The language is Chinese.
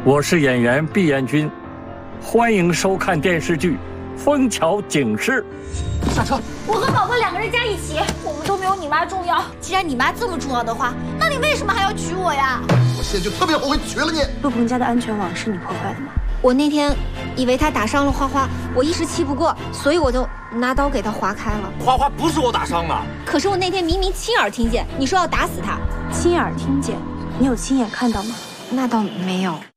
我是演员毕彦君，欢迎收看电视剧《枫桥警事》。 下车！ 我和宝宝2个人加一起，我们都没有你妈重要。既然你妈这么重要的话，那你为什么还要娶我呀？ 我现在就特别后悔娶了你。 陆鹏家的安全网是你破坏的吗？ 我那天以为他打伤了花花，我一时气不过，所以我就拿刀给他划开了。 花花不是我打伤的， 可是我那天明明亲耳听见你说要打死他。 亲耳听见，你有亲眼看到吗？ 那倒没有。